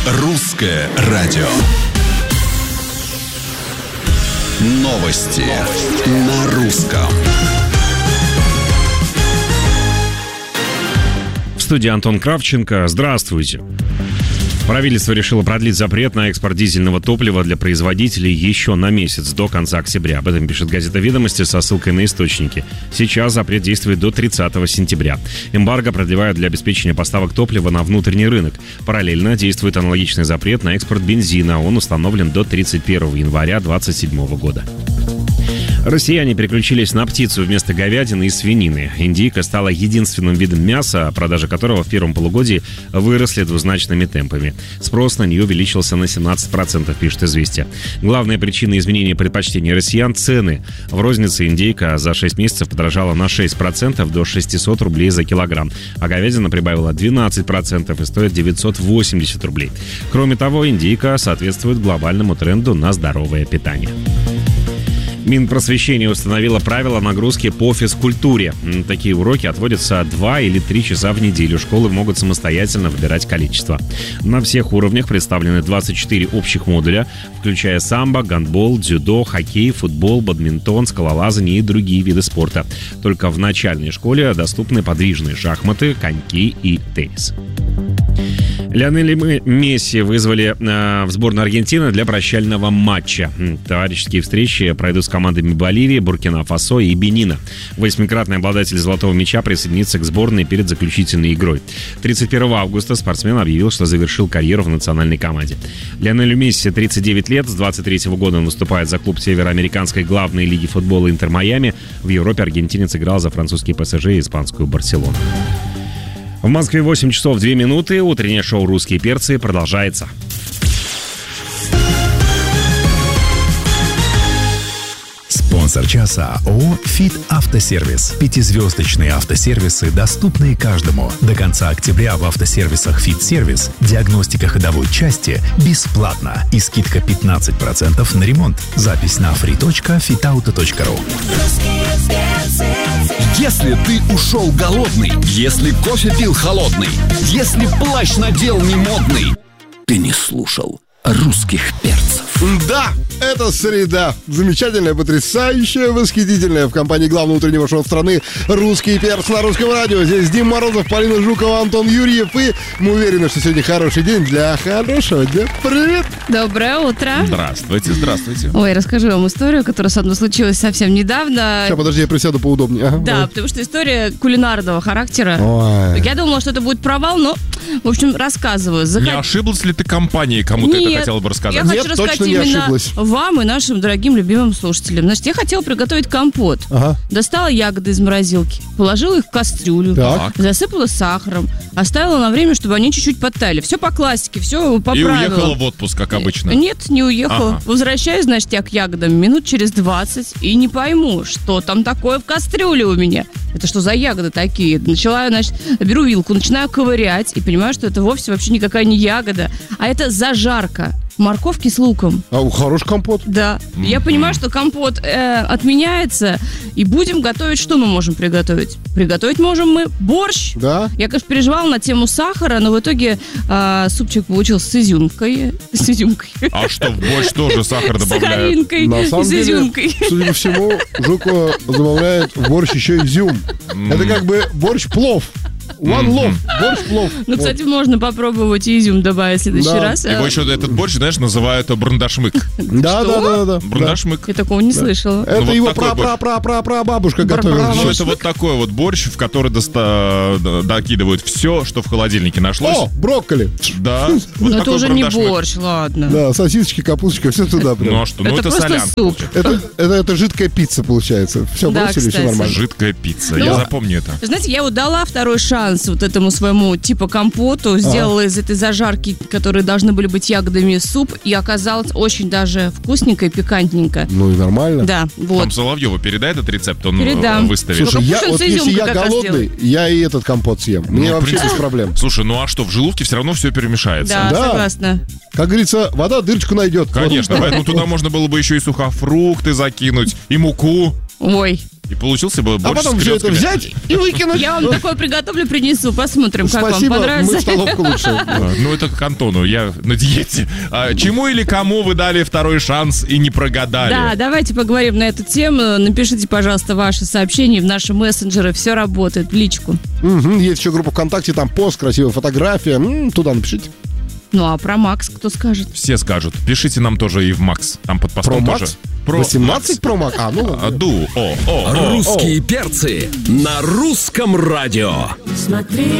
Русское радио. Новости на русском. В студии Антон Кравченко. Здравствуйте. Правительство решило продлить запрет на экспорт дизельного топлива для производителей еще на месяц, до конца октября. Об этом пишет газета «Ведомости» со ссылкой на источники. Сейчас запрет действует до 30 сентября. Эмбарго продлевают для обеспечения поставок топлива на внутренний рынок. Параллельно действует аналогичный запрет на экспорт бензина. Он установлен до 31 января 2027 года. Россияне переключились на птицу вместо говядины и свинины. Индейка стала единственным видом мяса, продажи которого в первом полугодии выросли двузначными темпами. Спрос на нее увеличился на 17%, пишет «Известия». Главная причина изменения предпочтений россиян – цены. В рознице индейка за 6 месяцев подорожала на 6% до 600 рублей за килограмм, а говядина прибавила 12% и стоит 980 рублей. Кроме того, индейка соответствует глобальному тренду на здоровое питание. Минпросвещение установило правила нагрузки по физкультуре. Такие уроки отводятся 2 или 3 часа в неделю. Школы могут самостоятельно выбирать количество. На всех уровнях представлены 24 общих модуля, включая самбо, гандбол, дзюдо, хоккей, футбол, бадминтон, скалолазание и другие виды спорта. Только в начальной школе доступны подвижные шахматы, коньки и теннис. Лионеля Месси вызвали в сборную Аргентины для прощального матча. Товарищеские встречи пройдут с командами Боливии, Буркина-Фасо и Бенина. 8-кратный обладатель золотого мяча присоединится к сборной перед заключительной игрой. 31 августа спортсмен объявил, что завершил карьеру в национальной команде. Лионелю Месси 39 лет. С 23 года он выступает за клуб североамериканской главной лиги футбола «Интер Майами». В Европе аргентинец играл за французский ПСЖ и испанскую «Барселону». В Москве 8 часов 2 минуты. Утреннее шоу «Русские перцы» продолжается. Спонсор часа ООО «Фит Автосервис». 5-звездочные автосервисы, доступные каждому. До конца октября в автосервисах «Фит Сервис» диагностика ходовой части бесплатна и скидка 15% на ремонт. Запись на free.fitauto.ru. Если ты ушел голодный, если кофе пил холодный, если плащ надел не модный, ты не слушал русских перцев. Да, это среда. Замечательная, потрясающая, восхитительная. В компании главного утреннего шоу страны «Русский перц» на Русском радио. Здесь Дима Морозов, Полина Жукова, Антон Юрьев. И мы уверены, что сегодня хороший день для хорошего дня. Привет! Доброе утро. Здравствуйте, здравствуйте. Ой, расскажу вам историю, которая со мной случилась совсем недавно. Сейчас, подожди, я присяду поудобнее. Ага, да, давай. потому что история кулинарного характера. Ой. Я думала, что это будет провал, но, в общем, рассказываю. Не ошиблась ли ты компанией, кому ты это хотела бы рассказать? Я Нет, хочу рассказать точно не именно ошиблась. вам и нашим дорогим любимым слушателям. Значит, я хотела приготовить компот. Ага. Достала ягоды из морозилки, положила их в кастрюлю, Так. засыпала сахаром, оставила на время, чтобы они чуть-чуть подтаяли. Все по классике, все по И правилам. уехала в отпуск, как обычно. Нет, не уехала. Ага. Возвращаюсь, значит, я к ягодам минут через 20 и не пойму, что там такое в кастрюле у меня. Это что за ягоды такие? Начала, значит, беру вилку, начинаю ковырять и понимаю, что это вовсе вообще никакая не ягода, а это зажарка морковки с луком. А, хороший компот. Да. Я понимаю, что компот отменяется, и будем готовить. Что мы можем приготовить? Приготовить можем мы борщ. Да. Я, конечно, переживала на тему сахара, но в итоге супчик получился с изюмкой. С изюмкой. А что, в борщ тоже сахар С добавляют? сахаринкой На и самом с деле, изюмкой. судя по всему, Жукова добавляет в борщ еще изюм. Это как бы борщ-плов. One love, борщ-плов. Ну, кстати, можно попробовать и изюм добавить в следующий Да. раз. Его еще этот борщ, знаешь, называют брандашмык. Да. Брандашмык. Я такого не слышала. Это вот его такой борщ. прабабушка готовила. Ну, это вот такой вот борщ, в который докидывают все, что в холодильнике нашлось. О, брокколи. Да. Но Вот это такой уже не брандашмык. борщ, ладно. Да, сосисочки, капусточка, все туда прям. Ну а что? Ну это просто солянка. суп. Это жидкая пицца получается. Все Да, бросили, все кстати. нормально. Жидкая пицца. Ну, Я запомню это. Знаете, я вот дала второй шанс вот этому своему типа компоту, сделала из этой зажарки, которые должны были быть ягодами, суп, и оказалось очень даже вкусненько и пикантненько. Ну и нормально. Да, вот. Там Соловьеву передай этот рецепт, он Передам. выставит. Слушай, Только пусть он с если изюмкой я как раз голодный, я и этот компот съем. Мне Ну, в вообще принципе. без проблем. Слушай, ну а что, в желудке все равно все перемешается. Да, Да. согласна. Как говорится, вода дырочку найдет. Конечно, поэтому туда можно было бы еще и сухофрукты закинуть, и муку. Ой, И получился бы А борщ потом с все это клетками. взять и выкинуть. Я вам такое приготовлю, принесу, посмотрим, как вам Спасибо, мы понравится. в столовку лучше. Ну, это к Антону, я на диете. Чему или кому вы дали второй шанс и не прогадали? Да, давайте поговорим на эту тему. Напишите, пожалуйста, ваши сообщения в наши мессенджеры. Все работает, в личку. Есть еще группа ВКонтакте, там пост, красивая фотография. Туда напишите. Ну, а про Макс кто скажет? Все скажут. Пишите нам тоже и в Макс. Там под Про постом Макс? тоже. Про 18 про Макс? Ну ладно. Ду. Русские перцы на русском радио. Смотри